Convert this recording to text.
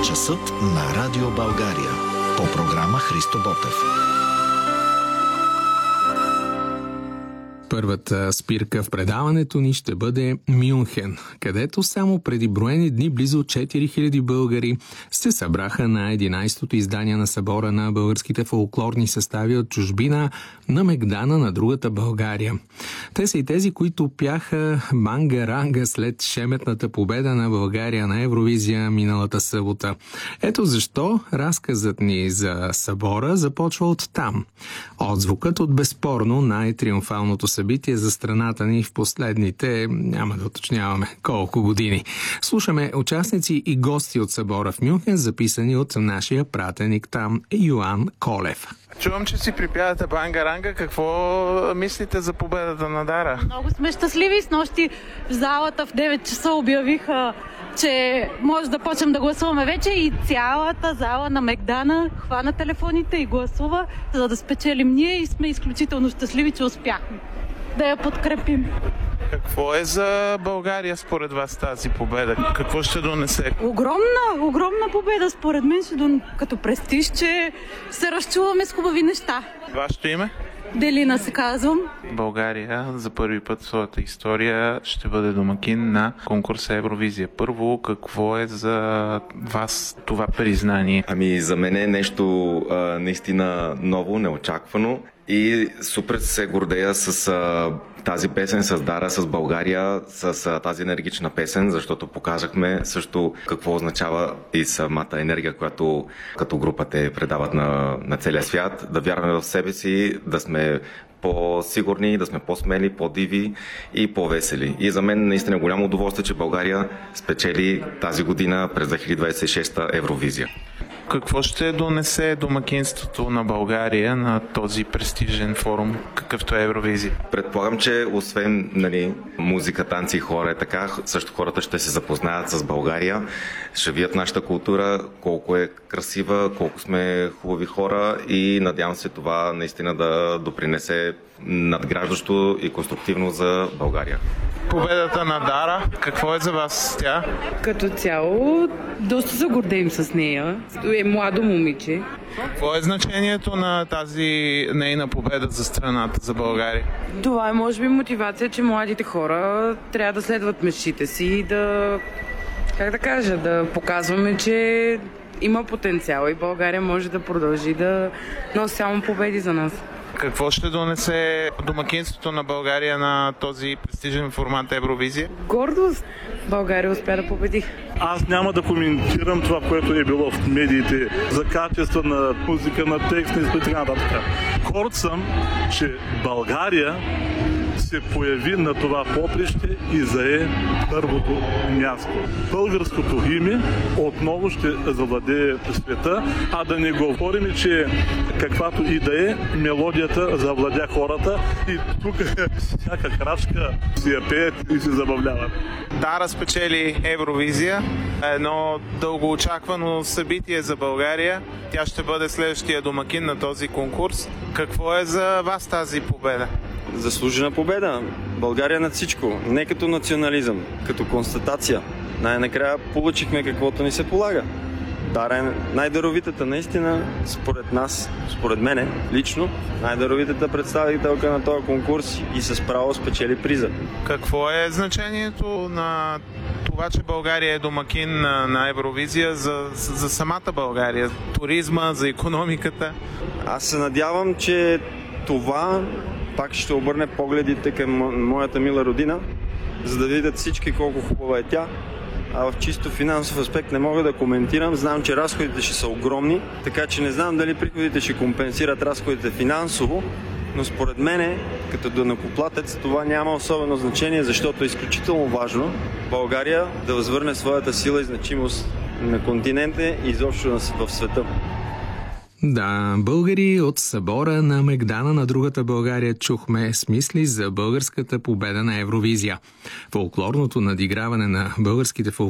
Часът на Радио България. По програма Христо Ботев. Първата спирка в предаването ни ще бъде Мюнхен, където само преди броени дни близо 4000 българи се събраха на 11-то издание на събора на българските фолклорни състави от чужбина на Мегдана на другата България. Те са и тези, които пяха Банга-ранга след шеметната победа на България на Евровизия миналата събота. Ето защо разказът ни за събора започва от там. Отзвукът от безспорно най-триумфалното събитие за страната ни в последните, няма да уточняваме колко години. Слушаме участници и гости от събора в Мюнхен, записани от нашия пратеник там Йоан Колев. Чувам, че си припявате Банга-ранга. Какво мислите за победата на Дара? Много сме щастливи. Снощи в залата в 9 часа обявиха, че може да почнем да гласуваме вече и цялата зала на Мегдана хвана телефоните и гласува, за да спечелим ние и сме изключително щастливи, че успяхме да я подкрепим. Какво е за България според вас тази победа? Какво ще донесе? Огромна победа според мен, като престиж, че се разчуваме с хубави неща. Вашето име? Делина се казвам. България за първи път в своята история ще бъде домакин на конкурса Евровизия. Първо, какво е за вас това признание? За мен е нещо наистина ново, неочаквано и супер се гордея с тази песен, с Дара, с България, с тази енергична песен, защото показахме също какво означава и самата енергия, която като група те предават на целия свят, да вярваме в себе си, да сме по-сигурни, да сме по-смели, по-диви и по-весели. И за мен наистина голямо удоволствие, че България спечели тази година през 2026 Евровизия. Какво ще донесе домакинството на България на този престижен форум, какъвто е Евровизия? Предполагам, че освен музика, танци и хора е така, също хората ще се запознаят с България, ще видят нашата култура, колко е красива, колко сме хубави хора и надявам се това наистина да допринесе надграждащо и конструктивно за България. Победата на Дара, какво е за вас тя? Като цяло, доста се гордеем с нея. Е младо момиче. Какво е значението на тази нейна победа за страната, за България? Това е, може би, мотивация, че младите хора трябва да следват мечтите си и да показваме, че има потенциал и България може да продължи да носи само победи за нас. Какво ще донесе домакинството на България на този престижен формат Евровизия? Гордост. България успя да победи. Аз няма да коментирам това, което е било в медиите за качество на музика, на текст и така нататък. Горд съм, че България се появи на това поприще и зае първото място. Българското име отново ще завладее света, а да не говорим, че каквато и да е, мелодията завладя хората и тук всяка крачка си я пеят и се забавляват. Дара спечели Евровизия, едно дългоочаквано събитие за България. Тя ще бъде следващия домакин на този конкурс. Какво е за вас тази победа? Заслужена победа. България над всичко. Не като национализъм, като констатация. Най-накрая получихме каквото ни се полага. Дара е най-даровитата, наистина, според нас, според мене, лично, най-даровитата представителка на този конкурс и с право спечели приза. Какво е значението на това, че България е домакин на Евровизия за самата България? Туризма, за икономиката? Аз се надявам, че това пак ще обърне погледите към моята мила родина, за да видят всички колко хубава е тя. А в чисто финансов аспект не мога да коментирам. Знам, че разходите ще са огромни, така че не знам дали приходите ще компенсират разходите финансово, но според мене, като данъкоплатец, това няма особено значение, защото е изключително важно България да възвърне своята сила и значимост на континента и изобщо в света. Да, българи от събора на Мегдана на другата България чухме смисли за българската победа на Евровизия. Фолклорното надиграване на българските фолклорни